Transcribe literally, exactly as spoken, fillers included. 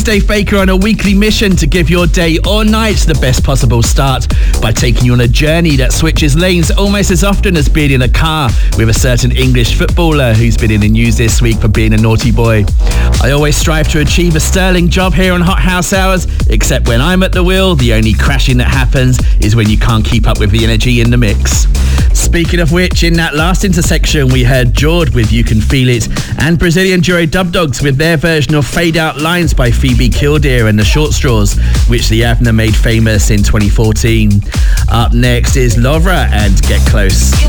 Dave Baker on a weekly mission to give your day or night the best possible start by taking you on a journey that switches lanes almost as often as being in a car with a certain English footballer who's been in the news this week for being a naughty boy. I always strive to achieve a sterling job here on Hot House Hours, except when I'm at the wheel, the only crashing that happens is when you can't keep up with the energy in the mix. Speaking of which, in that last intersection we heard Jord with You Can Feel It and Brazilian duo Dub Dogs with their version of Fade Out Lines by Phoebe Killdeer and the Short Straws, which the Avner made famous in twenty fourteen. Up next is Lovra and Get Close.